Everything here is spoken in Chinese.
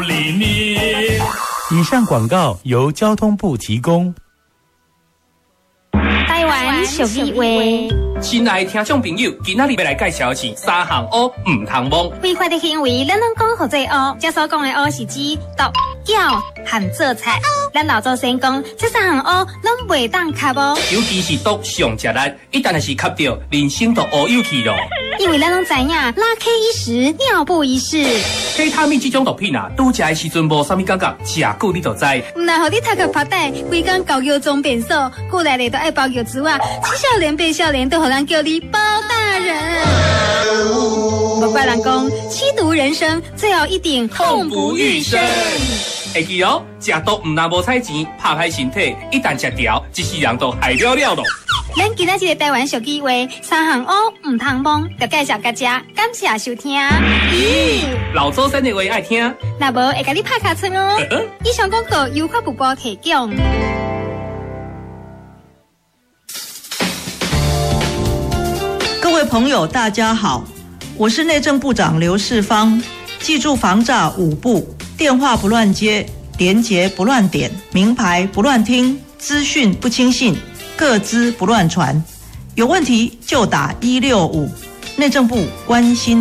以上广告由交通部提供。 台湾俗语话， 亲爱的听众朋友，今仔日要来介绍的是三项乌唔通摸。 违法的行为，咱拢讲好做乌。这所讲的乌是指毒、搅和做菜。咱老祖先讲，这三项乌拢袂当吸哦。 尤其是毒上食力，一旦是吸到，人生都乌有去咯。 因为咱拢知影，拉 K 一时，尿布一世。 K 他命这种毒品啊，拄食的时阵无啥物感觉，食久你就知。 唔但互你头壳发呆，规工搞药装变瘦，过来咧都爱包药之外，青少年变少年都互人叫你包大人。不怪人讲，吸毒人生最后一定痛不欲生。 会记哦，食毒唔但无彩钱，拍歹身体，一旦食掉，一世人都害了了咯。 咱今仔日个台湾俗语话，三项乌唔通摸，就介绍大家，感谢收听。咦， 老祖先的话爱听， 那无会甲你拍卡村哦。以上广告由发布部提供。 各位朋友，大家好，我是内政部长刘世芳。记住防诈5步：电话不乱接，连结不乱点，名牌不乱听，资讯不轻信，个资不乱传。有问题就打165，内政部关心